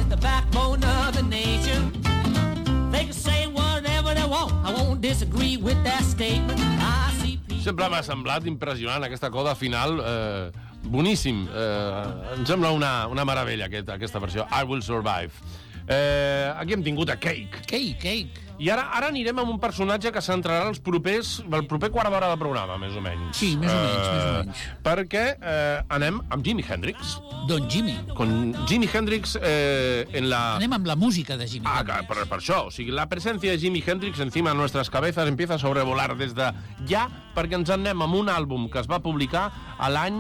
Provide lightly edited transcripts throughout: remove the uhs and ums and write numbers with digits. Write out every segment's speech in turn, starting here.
the backbone of the nation. They can say whatever they want. I won't disagree with that statement. I see people... Sempre m'ha semblat impressionant aquesta coda final. Boníssim. Em sembla una meravella aquesta versió. I Will Survive. Aquí hem tingut a Cake. Cake. I ara anirem amb un personatge que s'entrarà el proper quart d'hora de programa, més o menys. Sí, més o menys. Perquè anem amb Jimi Hendrix. Don Jimi. Con Jimi Hendrix en la... Anem amb la música de Jimi Hendrix. Per això. O sigui, la presència de Jimi Hendrix encima de nuestras cabezas empieza a sobrevolar des de ja, perquè ens anem amb un àlbum que es va publicar a l'any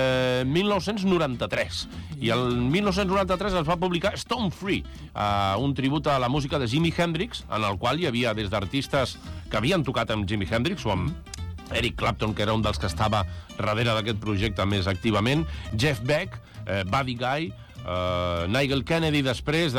1993. I el 1993 es va publicar Stone Free, un tribut a la música de Jimi Hendrix, en el qual hi havia des d'artistes que havien tocat amb Jimi Hendrix o amb Eric Clapton, que era un dels que estava darrere d'aquest projecte més activament, Jeff Beck, Buddy Guy, Nigel Kennedy després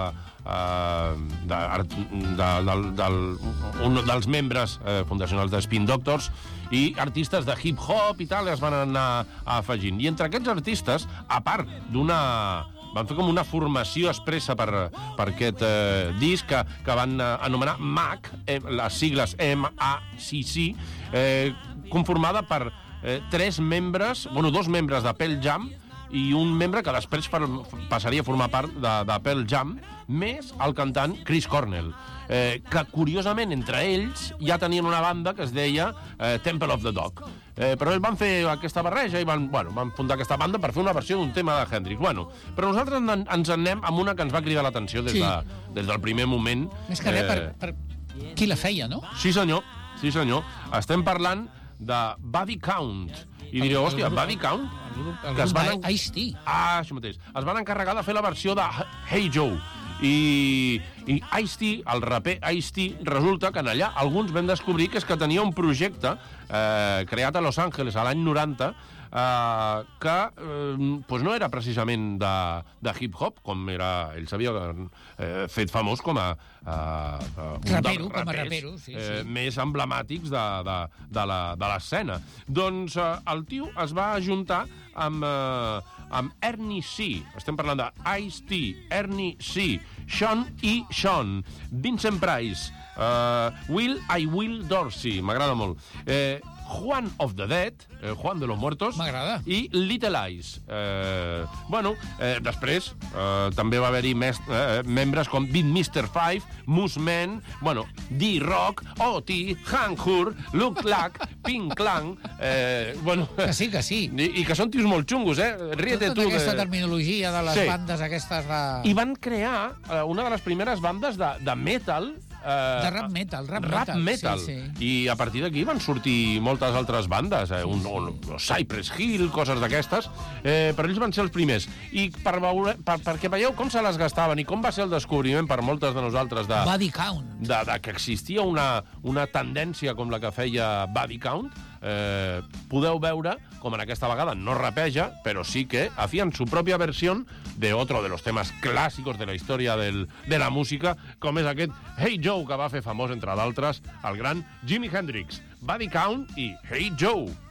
un dels membres fundacionals de Spin Doctors, i artistes de hip-hop i tal es van anar afegint. I entre aquests artistes, a part van fer com una formació expressa per aquest disc que van anomenar MAC, les sigles M-A-C-C, conformada per dos membres de Pearl Jam i un membre que després passaria a formar part de Pearl Jam, més el cantant Chris Cornell, que curiosament entre ells ja tenien una banda que es deia Temple of the Dog. Però ells van fer aquesta barreja i van fundar aquesta banda per fer una versió d'un tema de Hendrix. Però nosaltres ens anem amb una que ens va cridar l'atenció des del primer moment. Més que res per qui la feia, no? Sí, senyor. Estem parlant de Buddy Count. I direu, hòstia, Buddy Count? El grup Ice-T. Això mateix. Es van encarregar de fer la versió de Hey Joe. I Ice-T, el raper Ice-T, resulta que en allà alguns vam descobrir que és que tenia un projecte creat a Los Angeles a l'any 90 que no era precisament de hip-hop, com ell s'havia fet famós com a rapero, sí. Més emblemàtics de l'escena. Doncs el tio es va ajuntar amb Ernie C. Estem parlant de Ice-T, Ernie C, Sean E. Sean, Vincent Price, Will Dorsey, m'agrada molt, Juan of the Dead, Juan de los Muertos, m'agrada, i Little Eyes. Després també va haver-hi membres com Big Mr. Five, Moose Man, D-Rock, O.T., Hank Hur, Luke Lack, Pink Clang, que sí. I que són tios molt xungos, Ríete tu. Tota aquesta terminologia de les bandes aquestes de... I van crear una de les primeres bandes de metal, de rap metal. Sí. I a partir d'aquí van sortir moltes altres bandes, Cypress Hill, coses d'aquestes, però ells van ser els primers. I perquè veieu com se les gastaven i com va ser el descobriment per moltes de nosaltres Buddy Count, que existia una tendència com la que feia Buddy Count, podeu veure com en aquesta vegada no rapeja, però sí que hacían su propia versión de otro de los temas clásicos de la història de la música, com és aquest Hey Joe, que va fer famós, entre d'altres, el gran Jimi Hendrix. Buddy Count i Hey Joe.